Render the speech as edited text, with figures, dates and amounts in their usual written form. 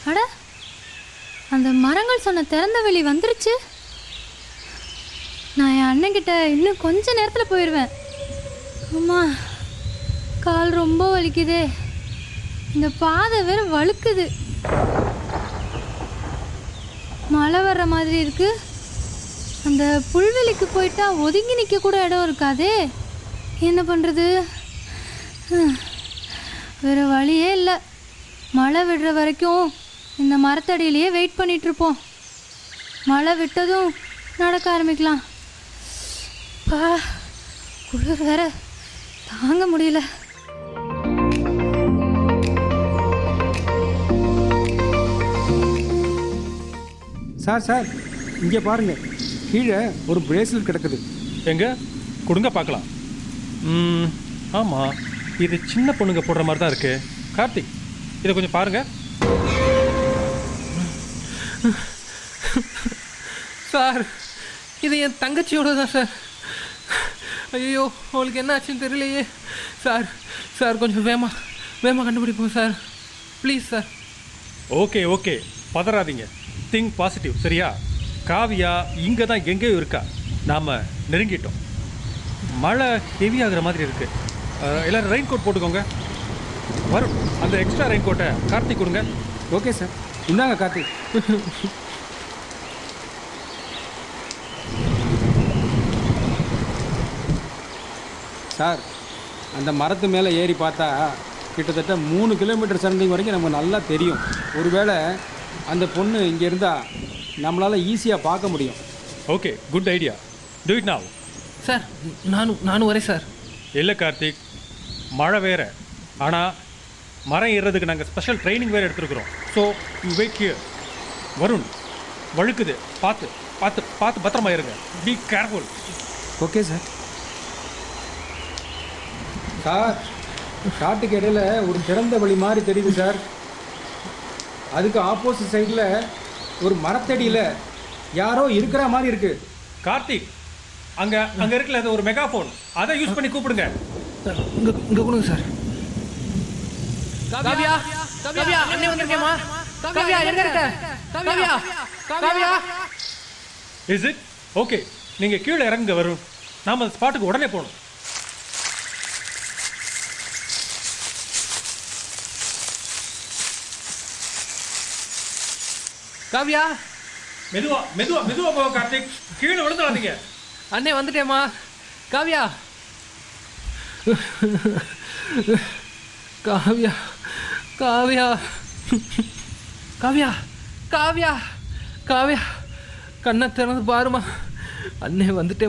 அட, அந்த மரங்கள் சொன்ன திறந்த வெளி வந்துருச்சு. நான் என் அண்ணன்கிட்ட இன்னும் கொஞ்ச நேரத்தில் போயிடுவேன். அம்மா, கால் ரொம்ப வலிக்குதே. இந்த பாதை வேற வழுக்குது. மழை வர்ற மாதிரி இருக்கு. அந்த புல்வெளிக்கு போயிட்டா ஒதுங்கி நிற்க கூட இடம் இருக்காதே. என்ன பண்ணுறது? வேறு வழியே இல்லை. மழை விடுற வரைக்கும் இந்த மரத்தடியிலேயே வெயிட் பண்ணிகிட்ருப்போம். மழை விட்டதும் நடக்க ஆரம்பிக்கலாம். பா, குளிர் வேற தாங்க முடியல. சார் சார், இங்கே பாருங்கள், கீழே ஒரு பிரேஸ்லெட் கிடக்குது. எங்கே கொடுங்க பார்க்கலாம். ஆமாம், இது சின்ன பொண்ணுங்க போடுற மாதிரி தான் இருக்குது. கார்த்திக், இதை கொஞ்சம் பாருங்கள். சார், இது என் தங்கச்சியோட தான் சார். ஐயோ, அவளுக்கு என்ன ஆச்சுன்னு தெரியலையே. சார் சார் கொஞ்சம் வேகமாக கண்டுபிடிப்போம் sir, please sir. Okay okay, பதறாதீங்க. Think positive, சரியா? காவியா இங்கே தான் எங்கேயோ இருக்கா. நாம் நெருங்கிட்டோம். மழை ஹெவி ஆகுற மாதிரி இருக்குது. எல்லோரும் ரெயின் கோட் போட்டுக்கோங்க. வரும், அந்த எக்ஸ்ட்ரா ரெயின் கோட்டை கார்த்திக் கொடுங்க. ஓகே சார், இந்தாங்க கார்த்திக். சார், அந்த மரத்து மேலே ஏறி பார்த்தா கிட்டத்தட்ட 3 கிலோமீட்டர் சரௌண்டிங் வரைக்கும் நமக்கு நல்லா தெரியும். ஒருவேளை அந்த பொண்ணு இங்கே இருந்தால் நம்மளால் ஈஸியாக பார்க்க முடியும். Okay, good idea. Do it now. Sir, நானும் வரேன் சார். இல்லை கார்த்திக், மழை வேறு. ஆனால் மரம் ஏறுறதுக்கு நாங்கள் ஸ்பெஷல் ட்ரைனிங் வேறு எடுத்துருக்குறோம். So you wait here. Varun, வழுக்குது, பார்த்து பார்த்து பார்த்து பத்திரமா இருங்க. Be careful. Okay sir. Sir, காட்டுக்கு இடையில ஒரு திறந்த வழி மாதிரி தெரியுது சார். அதுக்கு ஆப்போசிட் சைடில் ஒரு மரத்தடியில் யாரோ இருக்கிற மாதிரி இருக்கு. கார்த்திக், அங்கே இருக்குல்ல, அது ஒரு மெகாஃபோன். அதை யூஸ் பண்ணி கூப்பிடுங்க. சார், இங்கே கொடுங்க சார். காவியா, காவியா, அண்ணே வந்திருக்கேம்மா. காவியா, எங்க இருக்க? Kavya, Kavya. Is it okay? நீங்கள் கீழே இறங்க வரும். நாம் அந்த ஸ்பாட்டுக்கு உடனே போகணும். காவியா, மெதுவா மெதுவா மெதுவா போக கார்த்திக். கீழே விழுந்துடாதீங்க. அண்ணே வந்துட்டேம்மா. காவியா, காவியா, காவியா, காவியா, காவியா, காவியா, கண்ணை திறந்து பாருமா. அண்ணே வந்துட்டேன்.